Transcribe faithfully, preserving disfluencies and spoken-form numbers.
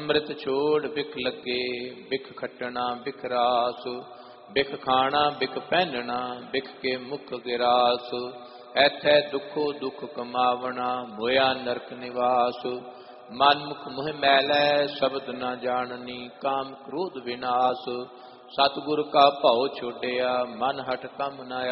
ਅੰਮ੍ਰਿਤ ਛੋੜ ਬਿਖ ਲੱਗੇ, ਬਿਖ ਖੱਟਣਾ ਬਿਖ ਰਾਸ, ਬਿਖ ਖਾਣਾ ਬਿਖ ਪਹਿਨਣਾ, ਬਿਖ ਕੇ ਮੁਖ ਗਿਰਾਸ। ਐਥੈ ਦੁਖੋ ਦੁਖ ਕਮਾਵਣਾ, ਮੋਇਆ ਨਰਕ ਨਿਵਾਸ। ਮਨ ਮੁਖ ਮੋਹ ਮੈਲੈ, ਸ਼ਬਦ ਨਾ ਜਾਣਨੀ, ਕਾਮ ਕ੍ਰੋਧ ਵਿਨਾਸ਼। ਸਤਿਗੁਰ ਕਾ ਭਉ ਛੋਡਿਆ, ਮਨ ਹਟ ਕਮ ਨ